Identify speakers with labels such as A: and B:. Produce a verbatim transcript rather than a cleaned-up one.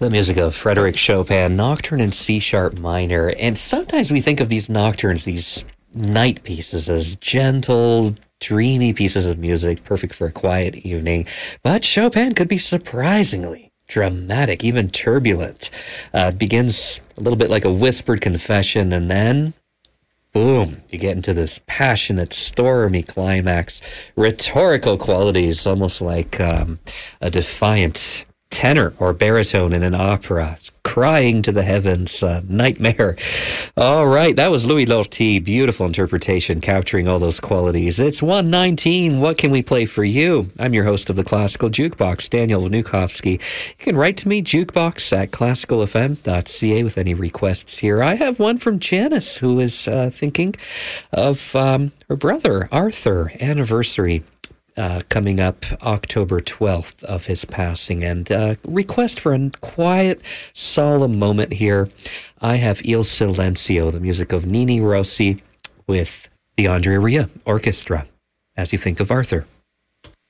A: The music of Frédéric Chopin, Nocturne in C-sharp minor. And sometimes we think of these nocturnes, these night pieces, as gentle, dreamy pieces of music, perfect for a quiet evening. But Chopin could be surprisingly dramatic, even turbulent. Uh, it begins a little bit like a whispered confession, and then boom, you get into this passionate, stormy climax. Rhetorical qualities, almost like um, a defiant tenor or baritone in an opera. It's crying to the heavens, uh, nightmare. All right, that was Louis Lortie. Beautiful interpretation, capturing all those qualities. It's one nineteen. What can we play for you? I'm your host of the Classical Jukebox, Daniel Vnukovsky. You can write to me, jukebox at classical f m dot c a, with any requests here. I have one from Janice, who is uh, thinking of um, her brother, Arthur, anniversary. Uh, coming up October twelfth of his passing, and uh, request for a quiet, solemn moment here. I have Il Silenzio, the music of Nini Rossi with the Andrea Ria Orchestra, as you think of Arthur.